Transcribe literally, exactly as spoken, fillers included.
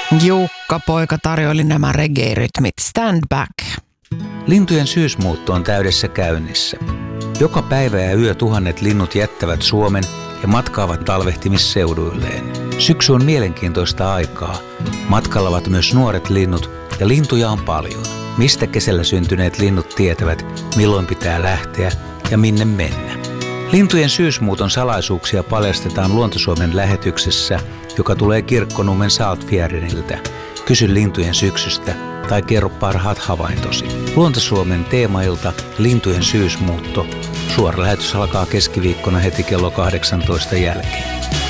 Jukka poika tarjoili nämä reggae-rytmit. Stand back. Lintujen syysmuutto on täydessä käynnissä. Joka päivä ja yö tuhannet linnut jättävät Suomen ja matkaavat talvehtimisseuduilleen. Syksy on mielenkiintoista aikaa. Matkalla ovat myös nuoret linnut ja lintuja on paljon. Mistä kesällä syntyneet linnut tietävät, milloin pitää lähteä ja minne mennä. Lintujen syysmuuton salaisuuksia paljastetaan Luontosuomen lähetyksessä, joka tulee Kirkkonummen Saltfjärdeniltä. Kysy lintujen syksystä tai kerro parhaat havaintosi. Luontosuomen teemailta Lintujen syysmuutto. Suora lähetys alkaa keskiviikkona heti kello kahdeksantoista jälkeen.